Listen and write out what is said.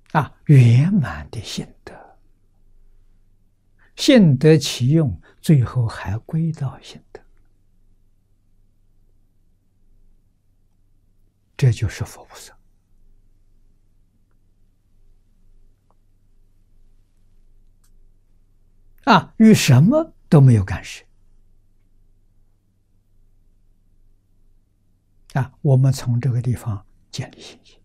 圆满的心得，心得其用，最后还归到心得，这就是佛菩萨。与什么都没有干涉。我们从这个地方建立信心。